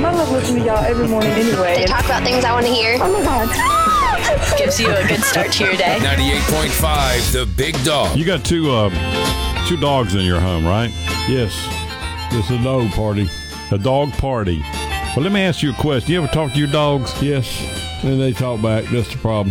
I love listening to y'all every morning anyway. They talk about things I want to hear. Oh my God. Gives you a good start to your day. 98.5, The Big Dog. You got two dogs in your home, right? Yes. It's a dog party. A dog party. Well, let me ask you a question. You ever talk to your dogs? Yes. And they talk back. That's the problem.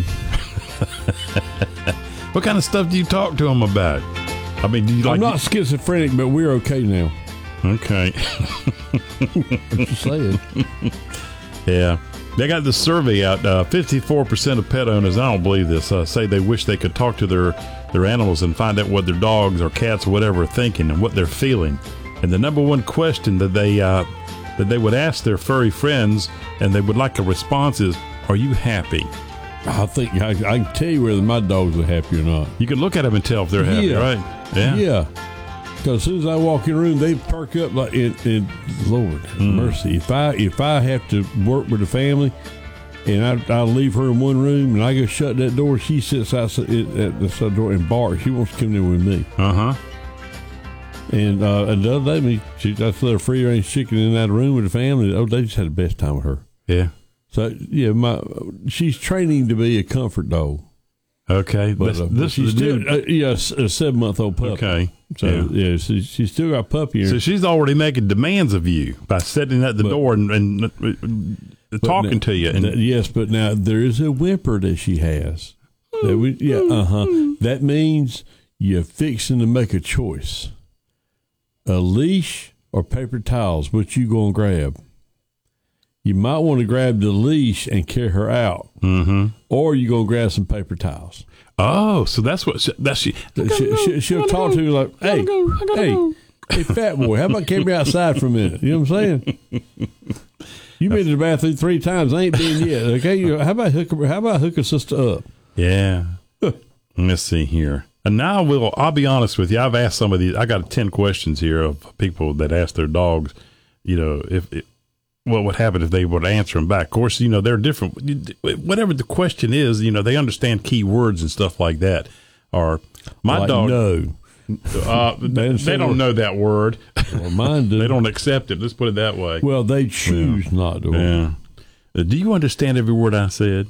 What kind of stuff do you talk to them about? I mean, do you like... I'm not schizophrenic, but we're okay now. Okay. I'm just saying. Yeah. They got this survey out. 54% of pet owners, I don't believe this, say they wish they could talk to their animals and find out what their dogs or cats or whatever are thinking and what they're feeling. And the number one question that they would ask their furry friends and they would like a response is, are you happy? I think I can tell you whether my dogs are happy or not. You can look at them and tell if they're happy, right? Yeah. Yeah. Because as soon as I walk in the room, they perk up like, Lord mercy. If I have to work with the family and I leave her in one room and I go shut that door, she sits outside at the side door and barks. She wants to come in with me. Uh-huh. And the other day, I just let her free range chicken in that room with the family. Oh, they just had the best time with her. Yeah. So, yeah, she's training to be a comfort dog. Okay. But she's still a 7-month-old puppy. Okay. So, yeah, she's still got a puppy. So she's already making demands of you by sitting at the door and talking to you. And yes, but now there is a whimper that she has. That means you're fixing to make a choice. A leash or paper towels, which you going to grab? You might want to grab the leash and carry her out, or you going to grab some paper towels. Oh, so that's what she'll talk to you like, hey, fat boy, how about carry me outside for a minute? You know what I'm saying? You've been to the bathroom 3 times, I ain't been yet. Okay, how about hook a sister up? Yeah. Let's see here. And now I'll be honest with you. I've asked some of these. I got 10 questions here of people that ask their dogs, what would happen if they would answer them back. Of course, they're different. Whatever the question is, they understand key words and stuff like that. Or my dog. No. They don't know that word. Well, mine do. They don't accept it. Let's put it that way. Well, they choose not to. Yeah. Do you understand every word I said?